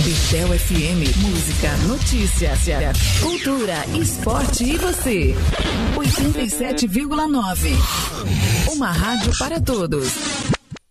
Capital FM, música, notícia, cultura, esporte e você. 87,9. Uma rádio para todos.